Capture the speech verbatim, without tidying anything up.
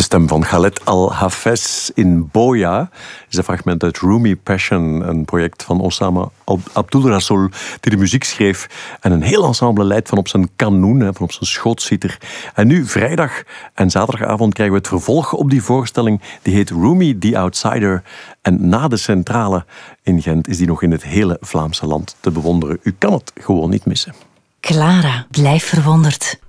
stem van Khaled Al-Hafez in Boya is een fragment uit Rumi Passion, een project van Osama Abdulrasul, die de muziek schreef en een heel ensemble leidt van op zijn kanoen, van op zijn schootsieter. En nu, vrijdag en zaterdagavond, krijgen we het vervolg op die voorstelling. Die heet Rumi the Outsider. En na de Centrale in Gent is die nog in het hele Vlaamse land te bewonderen. U kan het gewoon niet missen. Clara, blijf verwonderd.